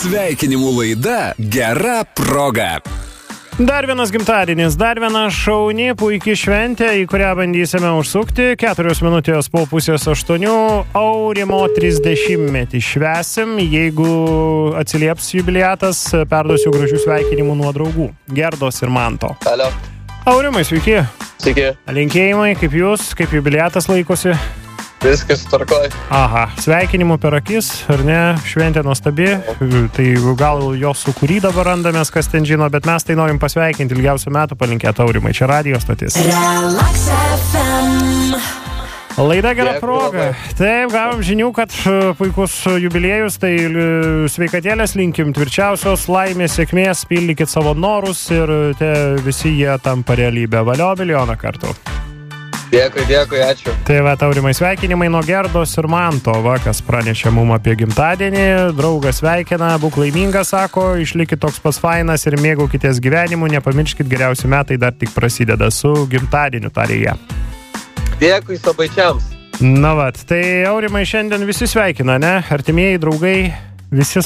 Sveikinimų laida Gera proga. Dar vienas gimtadienis, dar viena šauni, puikiai šventė, į kurią bandysime užsukti. 4 minutės po 7:30 Aurimo 30-metį švesim. Jeigu atsilieps jubiliatas, perduosiu gražių sveikinimų nuo draugų Gerdos ir Manto. Alio. Aurimai, sveiki. Sveiki. Linkėjimai, kaip jūs, kaip jubiliatas laikosi? Viskas tvarkoj. Aha, sveikinimų per akis, ar ne? Šventė nuostabi, tai gal jos sukūry dabar randamės, kas ten žino, bet mes tai norim pasveikinti, ilgiausių metų palinkėti Aurimai, čia radijo stotis. Relax FM. Laida Gera proga. Taip, gavom žinių, kad puikus jubiliejus, tai sveikatėlės linkim, tvirčiausios laimės, sėkmės, pildykit savo norus ir visi jie tampa realybę. Valio milijoną kartų. Dėkui, ačiū. Tai va, Aurimai, sveikinimai nuo Gerdos ir Manto, va, kas pranešė mum apie gimtadienį. Draugas sveikina, būk laimingas, sako, išlikit toks pas fainas ir mėgaukitės gyvenimu, nepamirškit, geriausi metai dar tik prasideda. Su gimtadieniu tarė jie. Dėkui sabaičiams. Na va, tai Aurimai šiandien visi sveikina, ne? Artimieji, draugai, visi